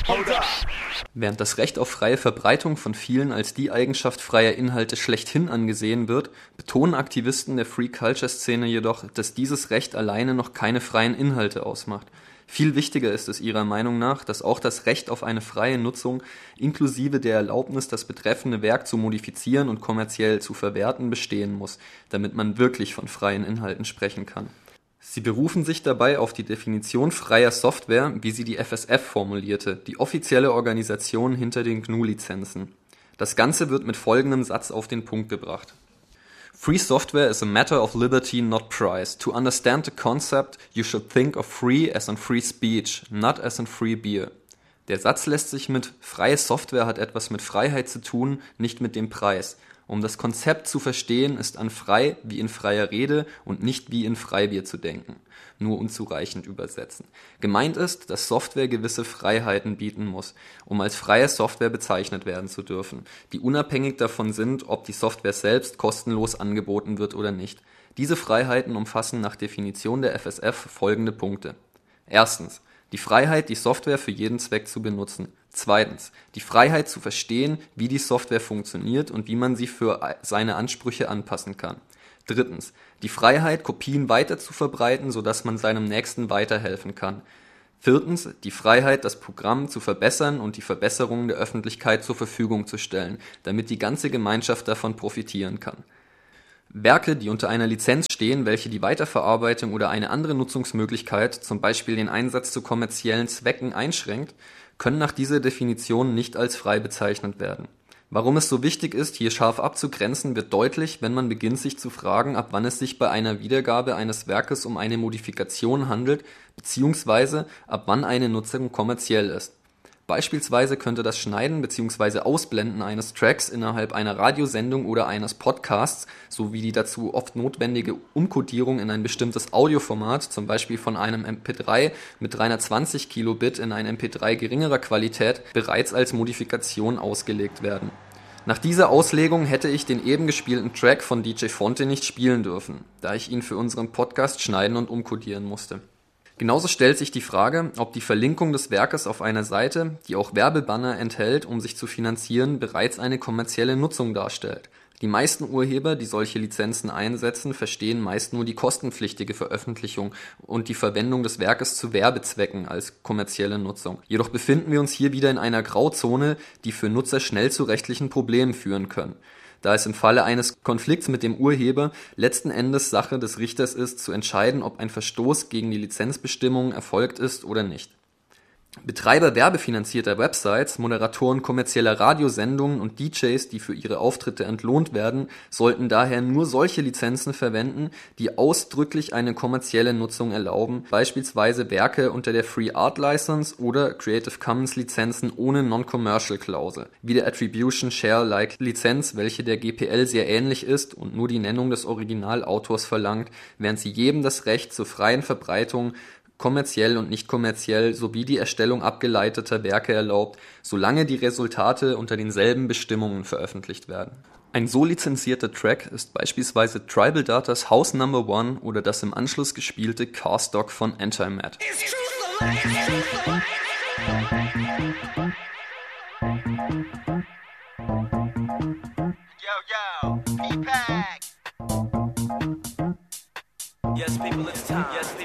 Während das Recht auf freie Verbreitung von vielen als die Eigenschaft freier Inhalte schlechthin angesehen wird, betonen Aktivisten der Free-Culture-Szene jedoch, dass dieses Recht alleine noch keine freien Inhalte ausmacht. Viel wichtiger ist es ihrer Meinung nach, dass auch das Recht auf eine freie Nutzung inklusive der Erlaubnis, das betreffende Werk zu modifizieren und kommerziell zu verwerten, bestehen muss, damit man wirklich von freien Inhalten sprechen kann. Sie berufen sich dabei auf die Definition freier Software, wie sie die FSF formulierte, die offizielle Organisation hinter den GNU-Lizenzen. Das Ganze wird mit folgendem Satz auf den Punkt gebracht. Free software is a matter of liberty, not price. To understand the concept, you should think of free as in free speech, not as in free beer. Der Satz lässt sich mit freie Software hat etwas mit Freiheit zu tun, nicht mit dem Preis. Um das Konzept zu verstehen, ist an frei wie in freier Rede und nicht wie in Freibier zu denken. Nur unzureichend übersetzen. Gemeint ist, dass Software gewisse Freiheiten bieten muss, um als freie Software bezeichnet werden zu dürfen, die unabhängig davon sind, ob die Software selbst kostenlos angeboten wird oder nicht. Diese Freiheiten umfassen nach Definition der FSF folgende Punkte. Erstens, die Freiheit, die Software für jeden Zweck zu benutzen. Zweitens, die Freiheit zu verstehen, wie die Software funktioniert und wie man sie für seine Ansprüche anpassen kann. Drittens, die Freiheit, Kopien weiter zu verbreiten, sodass man seinem Nächsten weiterhelfen kann. Viertens, die Freiheit, das Programm zu verbessern und die Verbesserungen der Öffentlichkeit zur Verfügung zu stellen, damit die ganze Gemeinschaft davon profitieren kann. Werke, die unter einer Lizenz stehen, welche die Weiterverarbeitung oder eine andere Nutzungsmöglichkeit, zum Beispiel den Einsatz zu kommerziellen Zwecken, einschränkt, können nach dieser Definition nicht als frei bezeichnet werden. Warum es so wichtig ist, hier scharf abzugrenzen, wird deutlich, wenn man beginnt, sich zu fragen, ab wann es sich bei einer Wiedergabe eines Werkes um eine Modifikation handelt, beziehungsweise ab wann eine Nutzung kommerziell ist. Beispielsweise könnte das Schneiden bzw. Ausblenden eines Tracks innerhalb einer Radiosendung oder eines Podcasts sowie die dazu oft notwendige Umkodierung in ein bestimmtes Audioformat, zum Beispiel von einem MP3 mit 320 Kilobit in ein MP3 geringerer Qualität, bereits als Modifikation ausgelegt werden. Nach dieser Auslegung hätte ich den eben gespielten Track von DJ Fonte nicht spielen dürfen, da ich ihn für unseren Podcast schneiden und umkodieren musste. Genauso stellt sich die Frage, ob die Verlinkung des Werkes auf einer Seite, die auch Werbebanner enthält, um sich zu finanzieren, bereits eine kommerzielle Nutzung darstellt. Die meisten Urheber, die solche Lizenzen einsetzen, verstehen meist nur die kostenpflichtige Veröffentlichung und die Verwendung des Werkes zu Werbezwecken als kommerzielle Nutzung. Jedoch befinden wir uns hier wieder in einer Grauzone, die für Nutzer schnell zu rechtlichen Problemen führen können, da es im Falle eines Konflikts mit dem Urheber letzten Endes Sache des Richters ist, zu entscheiden, ob ein Verstoß gegen die Lizenzbestimmungen erfolgt ist oder nicht. Betreiber werbefinanzierter Websites, Moderatoren kommerzieller Radiosendungen und DJs, die für ihre Auftritte entlohnt werden, sollten daher nur solche Lizenzen verwenden, die ausdrücklich eine kommerzielle Nutzung erlauben, beispielsweise Werke unter der Free Art License oder Creative Commons Lizenzen ohne Non-Commercial Klausel, wie der Attribution Share-like Lizenz, welche der GPL sehr ähnlich ist und nur die Nennung des Originalautors verlangt, während sie jedem das Recht zur freien Verbreitung kommerziell und nicht kommerziell sowie die Erstellung abgeleiteter Werke erlaubt, solange die Resultate unter denselben Bestimmungen veröffentlicht werden. Ein so lizenzierter Track ist beispielsweise Tribal Datas House No. 1 oder das im Anschluss gespielte Carstock von Antimat. Yes, people, it's time. Yes,